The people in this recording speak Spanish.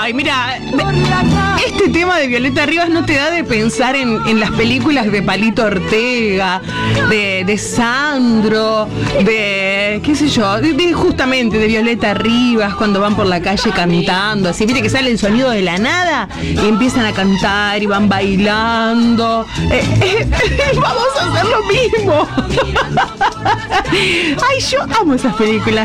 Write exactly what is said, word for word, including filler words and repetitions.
Ay, mira, este tema de Violeta Rivas no te da de pensar en, en las películas de Palito Ortega, de, de Sandro, de, qué sé yo, de, de justamente de Violeta Rivas, cuando van por la calle cantando, así, viste que sale el sonido de la nada y empiezan a cantar y van bailando. Eh, eh, vamos a hacer lo mismo. Ay, yo amo esas películas.